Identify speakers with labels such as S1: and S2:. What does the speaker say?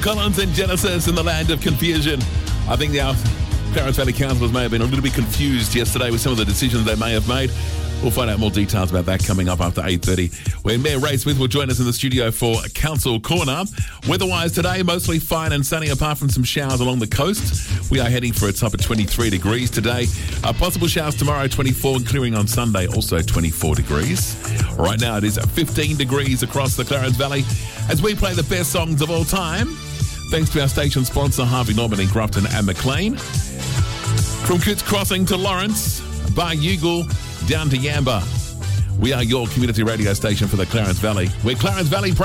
S1: Collins and Genesis in the land of confusion. I think the Clarence Valley councillors may have been a little bit confused yesterday with some of the decisions they may have made. We'll find out more details about that coming up after 8:30, when Mayor Ray Smith will join us in the studio for Council Corner. Weather-wise today, mostly fine and sunny apart from some showers along the coast. We are heading for a top of 23 degrees today. Possible showers tomorrow, 24, and clearing on Sunday, also 24 degrees. Right now it is 15 degrees across the Clarence Valley as we play the best songs of all time. Thanks to our station sponsor, Harvey Norman in Grafton and McLean. From Coots Crossing to Lawrence, Bar Youghal, down to Yamba. We are your community radio station for the Clarence Valley. We're Clarence Valley